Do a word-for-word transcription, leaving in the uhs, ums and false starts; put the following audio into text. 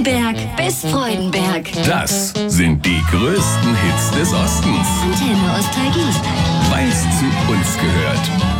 Nürnberg bis Freudenberg. Das sind die größten Hits des Ostens. Antenne Ostalgie. Weil's zu uns gehört.